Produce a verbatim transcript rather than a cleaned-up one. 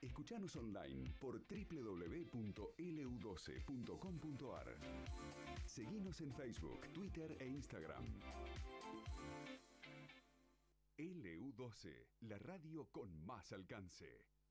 Escuchanos online por doble u doble u doble u punto ele u doce punto com punto ar. Seguinos en Facebook, Twitter e Instagram. ele u doce, la radio con más alcance.